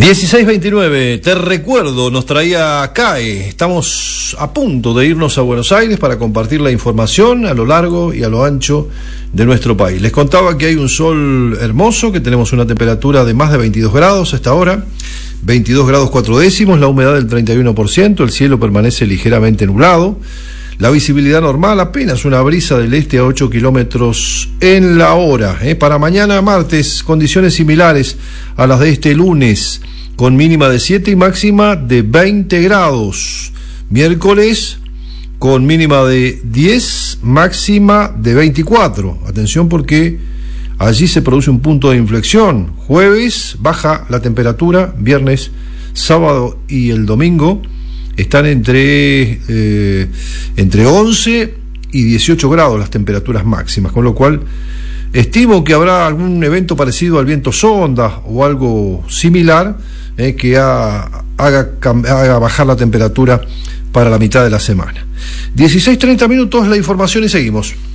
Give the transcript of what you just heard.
16:29, te recuerdo, nos traía CAE. Estamos a punto de irnos a Buenos Aires para compartir la información a lo largo y a lo ancho de nuestro país. Les contaba que hay un sol hermoso, que tenemos una temperatura de más de 22 grados hasta ahora, 22 grados 4 décimos, la humedad del 31%, el cielo permanece ligeramente nublado, la visibilidad normal, apenas una brisa del este a 8 kilómetros en la hora. Para mañana martes, condiciones similares a las de este lunes, con mínima de 7 y máxima de 20 grados. Miércoles, con mínima de 10, máxima de 24. Atención porque allí se produce un punto de inflexión. Jueves, baja la temperatura. Viernes, sábado y el domingo están entre 11 y 18 grados las temperaturas máximas, con lo cual estimo que habrá algún evento parecido al viento sonda o algo similar que haga bajar la temperatura para la mitad de la semana. 16:30 minutos, la información y seguimos.